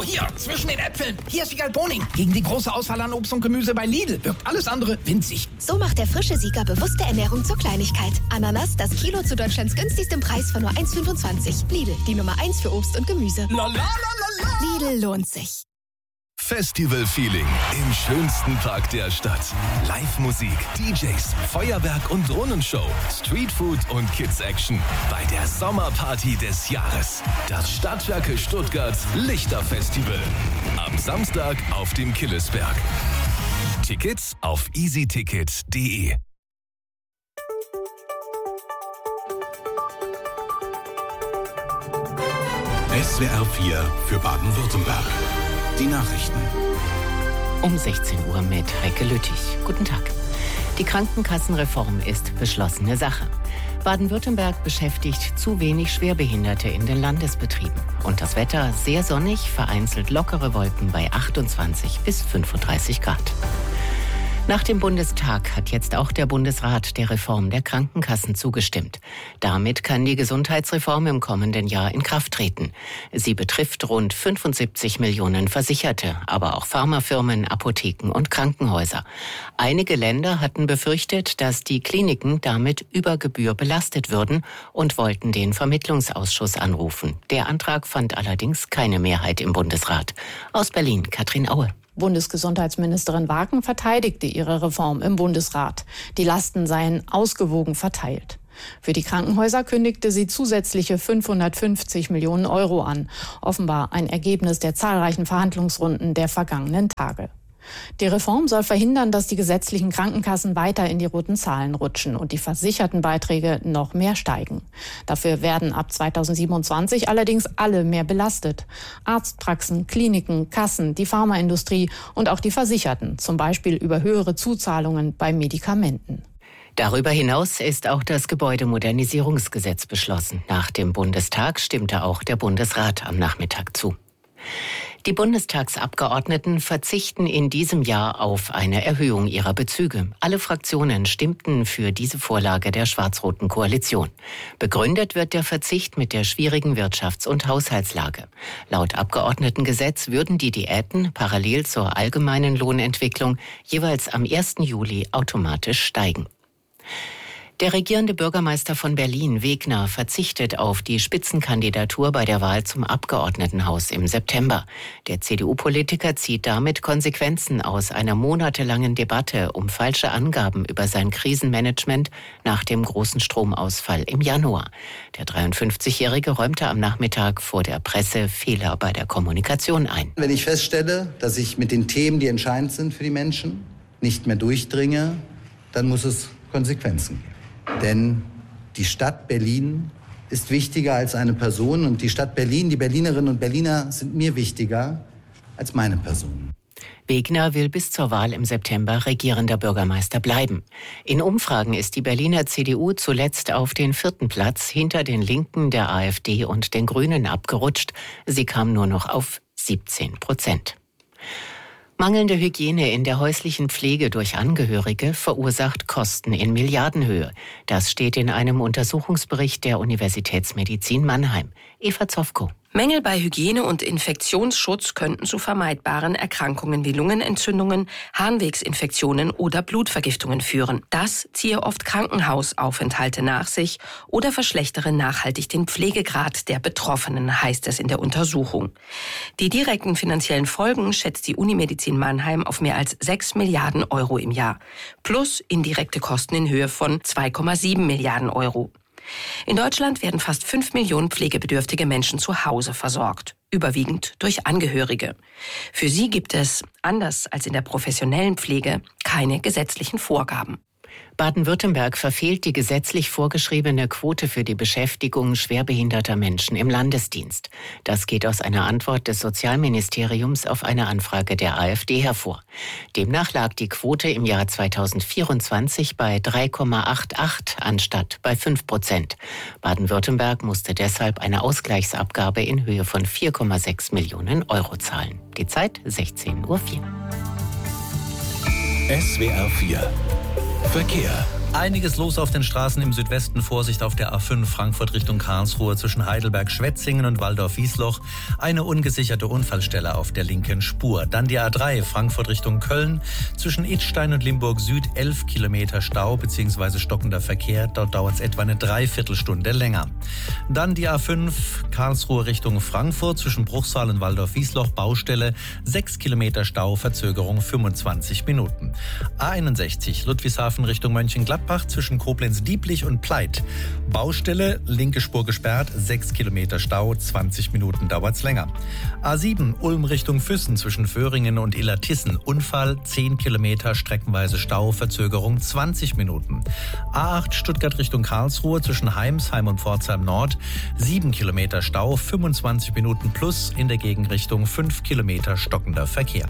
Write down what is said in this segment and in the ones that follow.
hier, zwischen den Äpfeln. Hier ist Wiegald Boning. Gegen die große Auswahl an Obst und Gemüse bei Lidl wirkt alles andere winzig. So macht der frische Sieger bewusste Ernährung zur Kleinigkeit. Ananas, das Kilo zu Deutschlands günstigstem Preis von nur 1,25. Lidl, die Nummer 1 für Obst und Gemüse. La, la, la, la, la. Lidl lohnt sich. Festival-Feeling im schönsten Park der Stadt. Live-Musik, DJs, Feuerwerk und Drohnenshow, Streetfood und Kids-Action bei der Sommerparty des Jahres. Das Stadtwerke Stuttgart Lichterfestival. Am Samstag auf dem Killesberg. Tickets auf easyticket.de. SWR 4 für Baden-Württemberg. Die Nachrichten. Um 16 Uhr mit Heike Lüttich. Guten Tag. Die Krankenkassenreform ist beschlossene Sache. Baden-Württemberg beschäftigt zu wenig Schwerbehinderte in den Landesbetrieben. Und das Wetter sehr sonnig, vereinzelt lockere Wolken bei 28 bis 35 Grad. Nach dem Bundestag hat jetzt auch der Bundesrat der Reform der Krankenkassen zugestimmt. Damit kann die Gesundheitsreform im kommenden Jahr in Kraft treten. Sie betrifft rund 75 Millionen Versicherte, aber auch Pharmafirmen, Apotheken und Krankenhäuser. Einige Länder hatten befürchtet, dass die Kliniken damit über Gebühr belastet würden und wollten den Vermittlungsausschuss anrufen. Der Antrag fand allerdings keine Mehrheit im Bundesrat. Aus Berlin, Katrin Aue. Bundesgesundheitsministerin Waken verteidigte ihre Reform im Bundesrat. Die Lasten seien ausgewogen verteilt. Für die Krankenhäuser kündigte sie zusätzliche 550 Millionen Euro an. Offenbar ein Ergebnis der zahlreichen Verhandlungsrunden der vergangenen Tage. Die Reform soll verhindern, dass die gesetzlichen Krankenkassen weiter in die roten Zahlen rutschen und die Versichertenbeiträge noch mehr steigen. Dafür werden ab 2027 allerdings alle mehr belastet. Arztpraxen, Kliniken, Kassen, die Pharmaindustrie und auch die Versicherten, zum Beispiel über höhere Zuzahlungen bei Medikamenten. Darüber hinaus ist auch das Gebäudemodernisierungsgesetz beschlossen. Nach dem Bundestag stimmte auch der Bundesrat am Nachmittag zu. Die Bundestagsabgeordneten verzichten in diesem Jahr auf eine Erhöhung ihrer Bezüge. Alle Fraktionen stimmten für diese Vorlage der schwarz-roten Koalition. Begründet wird der Verzicht mit der schwierigen Wirtschafts- und Haushaltslage. Laut Abgeordnetengesetz würden die Diäten parallel zur allgemeinen Lohnentwicklung jeweils am 1. Juli automatisch steigen. Der regierende Bürgermeister von Berlin, Wegner, verzichtet auf die Spitzenkandidatur bei der Wahl zum Abgeordnetenhaus im September. Der CDU-Politiker zieht damit Konsequenzen aus einer monatelangen Debatte um falsche Angaben über sein Krisenmanagement nach dem großen Stromausfall im Januar. Der 53-Jährige räumte am Nachmittag vor der Presse Fehler bei der Kommunikation ein. Wenn ich feststelle, dass ich mit den Themen, die entscheidend sind für die Menschen, nicht mehr durchdringe, dann muss es Konsequenzen geben. Denn die Stadt Berlin ist wichtiger als eine Person und die Stadt Berlin, die Berlinerinnen und Berliner sind mir wichtiger als meine Person. Wegner will bis zur Wahl im September regierender Bürgermeister bleiben. In Umfragen ist die Berliner CDU zuletzt auf den 4. Platz hinter den Linken, der AfD und den Grünen abgerutscht. Sie kam nur noch auf 17%. Mangelnde Hygiene in der häuslichen Pflege durch Angehörige verursacht Kosten in Milliardenhöhe. Das steht in einem Untersuchungsbericht der Universitätsmedizin Mannheim. Eva Zofko. Mängel bei Hygiene und Infektionsschutz könnten zu vermeidbaren Erkrankungen wie Lungenentzündungen, Harnwegsinfektionen oder Blutvergiftungen führen. Das ziehe oft Krankenhausaufenthalte nach sich oder verschlechtere nachhaltig den Pflegegrad der Betroffenen, heißt es in der Untersuchung. Die direkten finanziellen Folgen schätzt die Unimedizin Mannheim auf mehr als 6 Milliarden Euro im Jahr, plus indirekte Kosten in Höhe von 2,7 Milliarden Euro. In Deutschland werden fast 5 Millionen pflegebedürftige Menschen zu Hause versorgt, überwiegend durch Angehörige. Für sie gibt es, anders als in der professionellen Pflege, keine gesetzlichen Vorgaben. Baden-Württemberg verfehlt die gesetzlich vorgeschriebene Quote für die Beschäftigung schwerbehinderter Menschen im Landesdienst. Das geht aus einer Antwort des Sozialministeriums auf eine Anfrage der AfD hervor. Demnach lag die Quote im Jahr 2024 bei 3,88 anstatt bei 5%. Baden-Württemberg musste deshalb eine Ausgleichsabgabe in Höhe von 4,6 Millionen Euro zahlen. Die Zeit 16:04 Uhr. SWR 4 Verkehr. Einiges los auf den Straßen im Südwesten. Vorsicht auf der A5 Frankfurt Richtung Karlsruhe zwischen Heidelberg-Schwetzingen und Walldorf-Wiesloch. Eine ungesicherte Unfallstelle auf der linken Spur. Dann die A3 Frankfurt Richtung Köln zwischen Idstein und Limburg Süd 11 Kilometer Stau bzw. stockender Verkehr. Dort dauert es etwa eine Dreiviertelstunde länger. Dann die A5 Karlsruhe Richtung Frankfurt zwischen Bruchsal und Walldorf-Wiesloch Baustelle 6 Kilometer Stau, Verzögerung 25 Minuten. A61 Ludwigshafen Richtung Mönchengladbach zwischen Koblenz-Dieblich und Pleit. Baustelle, linke Spur gesperrt, 6 Kilometer Stau, 20 Minuten dauert's länger. A7 Ulm Richtung Füssen zwischen Föhringen und Illertissen. Unfall, 10 Kilometer, streckenweise Stau, Verzögerung 20 Minuten. A8 Stuttgart Richtung Karlsruhe zwischen Heimsheim und Pforzheim Nord. 7 Kilometer Stau, 25 Minuten plus, in der Gegenrichtung 5 Kilometer stockender Verkehr.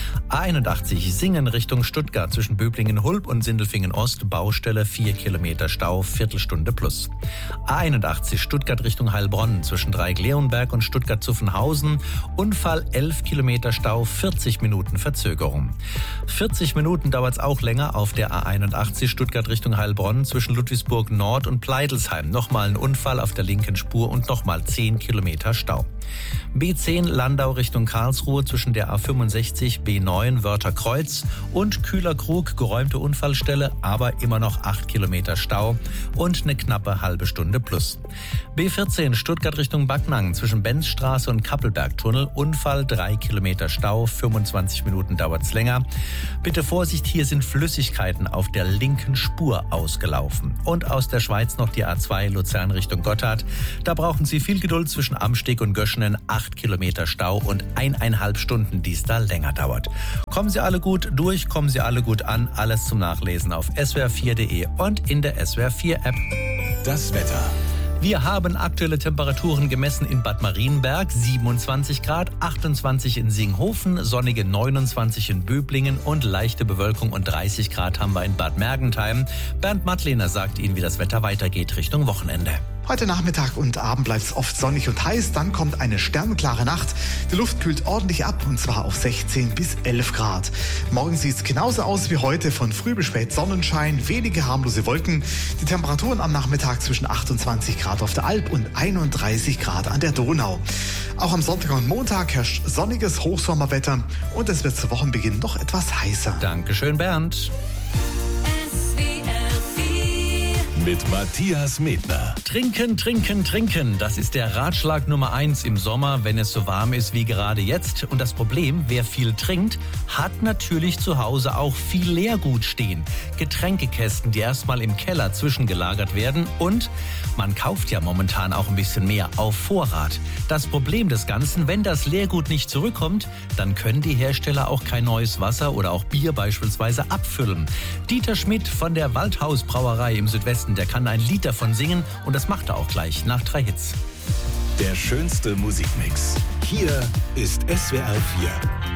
A81 Singen Richtung Stuttgart zwischen Böblingen-Hulb und Sindelfingen Ost. Baustelle 4 Kilometer Stau, Viertelstunde plus. A81 Stuttgart Richtung Heilbronn zwischen Dreieck-Leonberg und Stuttgart-Zuffenhausen. Unfall 11 Kilometer Stau, 40 Minuten Verzögerung. 40 Minuten dauert es auch länger auf der A81 Stuttgart Richtung Heilbronn zwischen Ludwigsburg Nord und Pleidelsheim. Nochmal ein Unfall auf der linken Spur und nochmal 10 Kilometer Stau. B10 Landau Richtung Karlsruhe zwischen der A65 B9 Wörtherkreuz und Kühlerkrug geräumte Unfallstelle, aber immer noch 8 Kilometer Stau und eine knappe halbe Stunde plus. B14 Stuttgart Richtung Backnang zwischen Benzstraße und Kappelbergtunnel. Unfall 3 Kilometer Stau, 25 Minuten dauert's länger. Bitte Vorsicht, hier sind Flüssigkeiten auf der linken Spur ausgelaufen. Und aus der Schweiz noch die A2 Luzern Richtung Gotthard. Da brauchen Sie viel Geduld zwischen Amsteg und Göschenen. 8 Kilometer Stau und 1,5 Stunden, die es da länger dauert. Kommen Sie alle gut durch, kommen Sie alle gut an. Alles zum Nachlesen auf swr4.de und in der SWR4-App. Das Wetter. Wir haben aktuelle Temperaturen gemessen in Bad Marienberg, 27 Grad, 28 in Singhofen, sonnige 29 in Böblingen und leichte Bewölkung und 30 Grad haben wir in Bad Mergentheim. Bernd Mattlehner sagt Ihnen, wie das Wetter weitergeht Richtung Wochenende. Heute Nachmittag und Abend bleibt es oft sonnig und heiß, dann kommt eine sternklare Nacht. Die Luft kühlt ordentlich ab und zwar auf 16 bis 11 Grad. Morgen sieht es genauso aus wie heute, von früh bis spät Sonnenschein, wenige harmlose Wolken. Die Temperaturen am Nachmittag zwischen 28 Grad auf der Alp und 31 Grad an der Donau. Auch am Sonntag und Montag herrscht sonniges Hochsommerwetter und es wird zu Wochenbeginn noch etwas heißer. Dankeschön, Bernd. Mit Matthias Medner. Trinken, trinken, trinken. Das ist der Ratschlag Nummer 1 im Sommer, wenn es so warm ist wie gerade jetzt. Und das Problem, wer viel trinkt, hat natürlich zu Hause auch viel Leergut stehen. Getränkekästen, die erstmal im Keller zwischengelagert werden. Und man kauft ja momentan auch ein bisschen mehr auf Vorrat. Das Problem des Ganzen, wenn das Leergut nicht zurückkommt, dann können die Hersteller auch kein neues Wasser oder auch Bier beispielsweise abfüllen. Dieter Schmidt von der Waldhaus-Brauerei im Südwesten, der kann ein Lied davon singen und das macht er auch gleich nach 3 Hits. Der schönste Musikmix. Hier ist SWR 4.